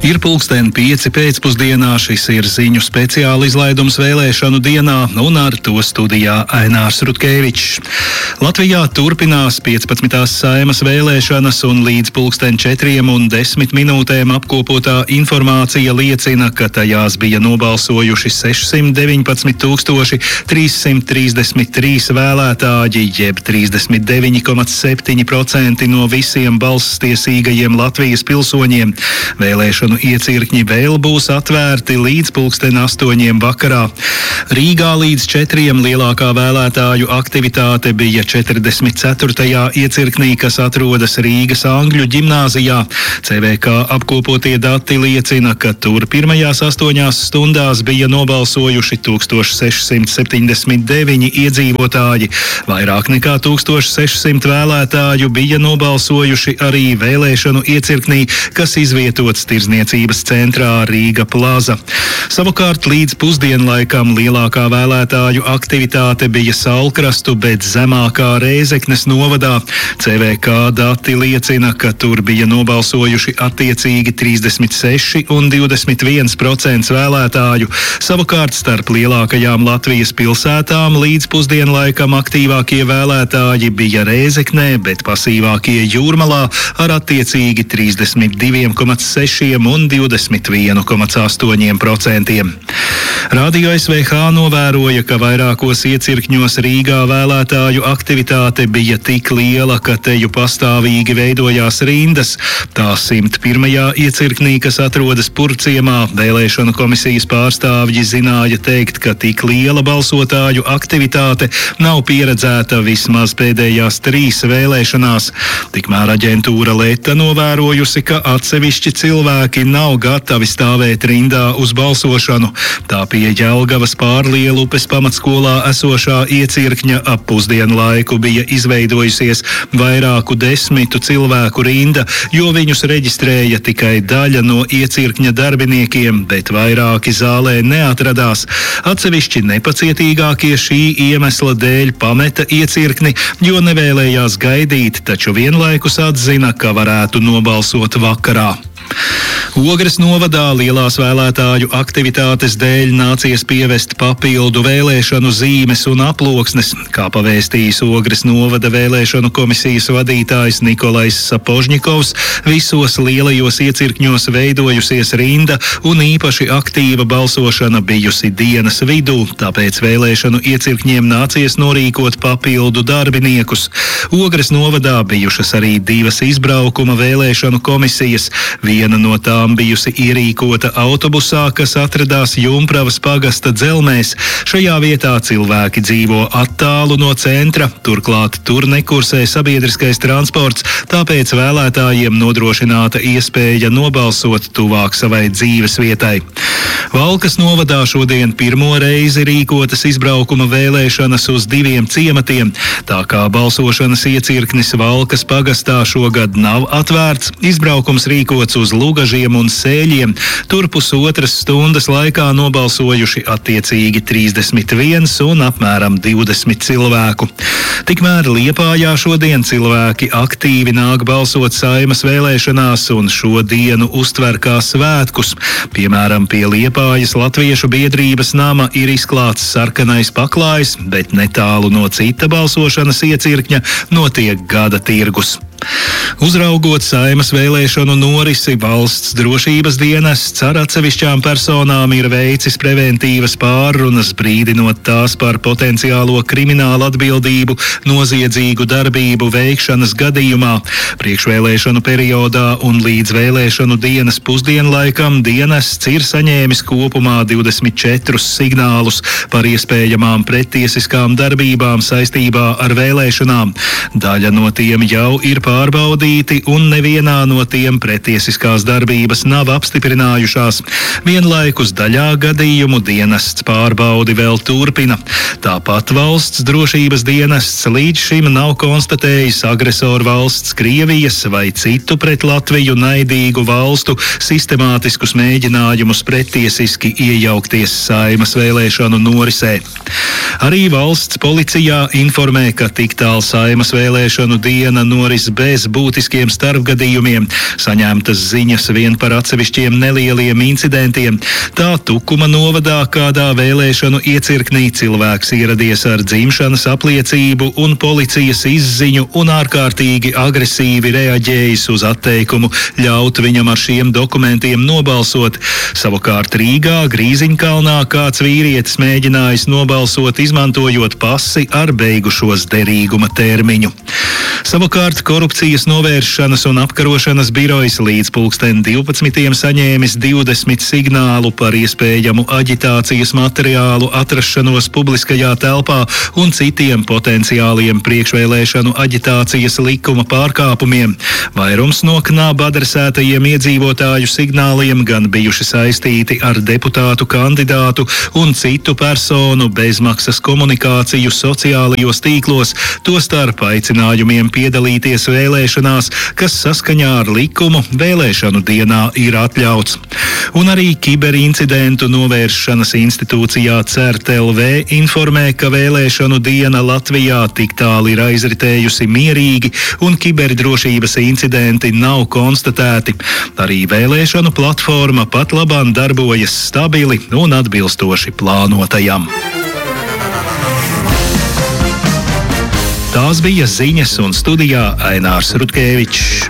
Ir 5:05 pēcpusdienā, šis ir ziņu speciāla izlaidums vēlēšanu dienā, un ar to studijā Ainārs Rutkevičs. Latvijā turpinās 15. Saeimas vēlēšanas, un līdz 4:10 apkopotā informācija liecina, ka tajās bija nobalsojuši 619 333 vēlētāji, jeb 39,7% no visiem balsstiesīgajiem Latvijas pilsoņiem. Vēlēšanu iecirkņi vēl būs atvērti līdz 8:00 vakarā. Rīgā līdz 4:00 lielākā vēlētāju aktivitāte bija 44. iecirknī, kas atrodas Rīgas Angļu ģimnāzijā. CVK apkopotie dati liecina, ka tur pirmajās 8 stundās bija nobalsojuši 1679 iedzīvotāji. Vairāk nekā 1600 vēlētāju bija nobalsojuši arī vēlēšanu iecirknī, kas izvietots Tirdzniecības centrā Rīga Plaza. Savukārt līdz pusdienlaikam lielākā vēlētāju aktivitāte bija Saulkrastu, bet zemākā Rēzeknes novadā. CVK dati liecina, ka tur bija nobalsojuši attiecīgi 36 un 21% vēlētāju. Savukārt starp lielākajām Latvijas pilsētām līdz pusdienlaikam aktīvākie vēlētāji bija Rēzeknē, bet pasīvākie Jūrmalā ar attiecīgi 32,6 un 21,8%. Radio SVH novēroja, ka vairākos iecirkņos Rīgā vēlētāju aktivitāte bija tik liela, ka teju pastāvīgi veidojās rindas. Tā 101. iecirknī, kas atrodas Purciemā, vēlēšanu komisijas pārstāvji zināja teikt, ka tik liela balsotāju aktivitāte nav pieredzēta vismaz pēdējās 3 vēlēšanās. Tikmēr aģentūra Leta novērojusi, ka atsevišķi cilvēki nav gatavi stāvēt rindā uz balsošanu. Tā pie Jelgavas Pārlielupes pamatskolā esošā iecirkņa ap pusdienu laiku bija izveidojusies vairāku desmitu cilvēku rinda, jo viņus reģistrēja tikai daļa no iecirkņa darbiniekiem, bet vairāki zālē neatradās. Atsevišķi nepacietīgākie šī iemesla dēļ pameta iecirkni, jo nevēlējās gaidīt, taču vienlaikus atzina, ka varētu nobalsot vakarā. Ogres novadā lielās vēlētāju aktivitātes dēļ nācies pievest papildu vēlēšanu zīmes un aploksnes, kā pavēstījis Ogres novada vēlēšanu komisijas vadītājs Nikolais Sapožņikovs. Visos lielajos iecirkņos veidojusies rinda un īpaši aktīva balsošana bijusi dienas vidū, tāpēc vēlēšanu iecirkņiem nācies norīkot papildu darbiniekus. Ogres novadā bijušas arī 2 izbraukuma vēlēšanu komisijas. Viena no tām bijusi ierīkota autobusā, kas atradās Jumpravas pagasta Dzelmēs. Šajā vietā cilvēki dzīvo attālu no centra, turklāt tur nekursē sabiedriskais transports, tāpēc vēlētājiem nodrošināta iespēja nobalsot tuvāk savai dzīves vietai. Valkas novadā šodien pirmo reizi rīkotas izbraukuma vēlēšanas uz 2 ciematiem. Tā kā balsošanas iecirknis Valkas pagastā šogad nav atvērts, izbraukums rīkots uz Lugažiem un Sēļiem. Tur pusotras stundas laikā nobalsojuši attiecīgi 31 un apmēram 20 cilvēku. Tikmēr Liepājā šodien cilvēki aktīvi nāk balsot Saeimas vēlēšanās un šo dienu uztver kā svētkus. Piemēram, pie Liepājas Latviešu biedrības nama ir izklāts sarkanais paklājs, bet netālu no cita balsošanas iecirkņa notiek gada tirgus. Uzraugot Saeimas vēlēšanu norisi, valsts drošības dienests ar atsevišķām personām ir veicis preventīvas pārrunas, brīdinot tās par potenciālo kriminālu atbildību noziedzīgu darbību veikšanas gadījumā. Priekšvēlēšanu periodā un līdz vēlēšanu dienas pusdienlaikam dienests ir saņēmis kopumā 24 signālus par iespējamām prettiesiskām darbībām saistībā ar vēlēšanām. Daļa no tiem jau ir pārbaudīti un nevienā no tiem pretiesiskās darbības nav apstiprinājušās. Vienlaikus daļā gadījumu dienests pārbaudi vēl turpina. Tāpat valsts drošības dienests līdz šim nav konstatējis agresoru valsts Krievijas vai citu pret Latviju naidīgu valstu sistemātiskus mēģinājumus pretiesiski iejaukties Saeimas vēlēšanu norisē. Arī valsts policijā informē, ka tik tālu Saeimas vēlēšanu diena noris bez būtiskiem starpgadījumiem. Saņemtas ziņas vien par atsevišķiem nelieliem incidentiem. Tā Tukuma novadā kādā vēlēšanu iecirknī cilvēks ieradies ar dzimšanas apliecību un policijas izziņu un ārkārtīgi agresīvi reaģējis uz atteikumu ļaut viņam ar šiem dokumentiem nobalsot. Savukārt Rīgā, Grīziņkalnā kāds vīrietis mēģinājis nobalsot, izmantojot pasi ar beigušos derīguma termiņu. Savukārt korupcijas novēršanas un apkarošanas birojs līdz 12. saņēmis 20 signālu par iespējamu aģitācijas materiālu atrašanos publiskajā telpā un citiem potenciāliem priekšvēlēšanu aģitācijas likuma pārkāpumiem. Vairums no KNAB adresētajiem iedzīvotāju signāliem gan bijuši saistīti ar deputātu kandidātu un citu personu bezmaksas komunikāciju sociālajos tīklos, tostarp aicinājumiem piedalīties vēlēšanās, kas saskaņā ar likumu vēlēšanu dienā ir atļauts. Un arī kiberincidentu novēršanas institūcijā CERT.LV informē, ka vēlēšanu diena Latvijā tik tālu ir aizritējusi mierīgi un kiberdrošības incidenti nav konstatēti. Arī vēlēšanu platforma pat labāk darbojas stabili un atbilstoši plānotajam. Tās bija ziņas un studijā Ainārs Rutkevičs.